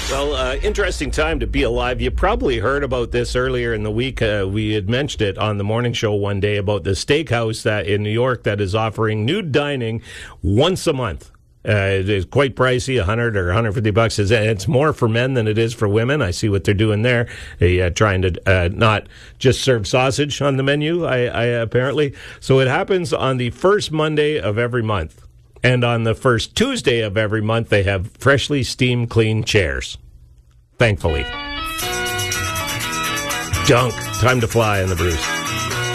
Well, interesting time to be alive. You probably heard about this earlier in the week. We had mentioned it on the morning show one day about the steakhouse that in New York that is offering nude dining once a month. It is quite pricey, $100 or $150. It's more for men than it is for women. I see what they're doing there. Trying to not just serve sausage on the menu, I apparently. So it happens on the first Monday of every month. And on the first Tuesday of every month, they have freshly steam clean chairs. Thankfully. Dunk. Time to fly in the Bruce.